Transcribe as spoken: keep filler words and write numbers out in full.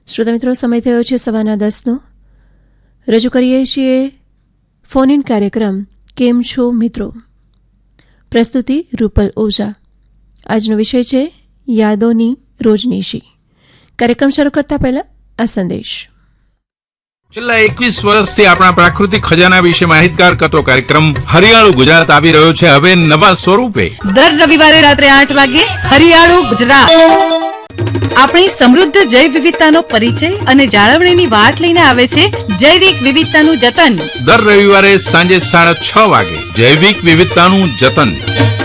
શ્રોતા મિત્રો, સમય થયો છે સવારના દસનો. રજૂ કરીએ છીએ ફોન ઇન કાર્યક્રમ કેમ છો મિત્રો. પ્રસ્તુતિ રૂપલ ઓઝા. આજનો વિષય છે યાદોની રોજનીશી. કાર્યક્રમ શરૂ કરતા પહેલા આ સંદેશ. છેલ્લા એકવીસ વર્ષથી આપણા પ્રાકૃતિક ખજાના વિશે માહિતગાર કરતો કાર્યક્રમ હરિયાળું ગુજરાત આવી રહ્યો છે હવે નવા સ્વરૂપે. દર રવિવારે રાત્રે આઠ વાગે હરિયાળું ગુજરાત આપણી સમૃદ્ધ જૈવ વિવિધતાનો પરિચય અને જાળવણીની વાત લઈને આવે છે જૈવિક વિવિધતાનું જતન. દર રવિવારે સાંજે સાડા છ વાગે જૈવિક વિવિધતાનું જતન.